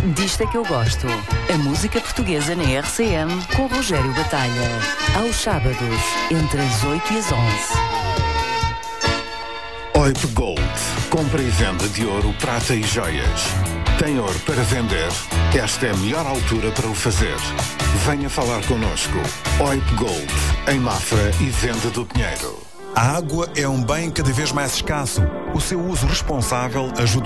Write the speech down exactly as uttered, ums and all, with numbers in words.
Disto é que eu gosto. A música portuguesa na R C M com Rogério Batalha. Aos sábados, entre as oito e as onze. Oip Gold. Compra e venda de ouro, prata e joias. Tem ouro para vender? Esta é a melhor altura para o fazer. Venha falar connosco. Oip Gold, em Mafra e Venda do Pinheiro. A água é um bem cada vez mais escasso. O seu uso responsável ajuda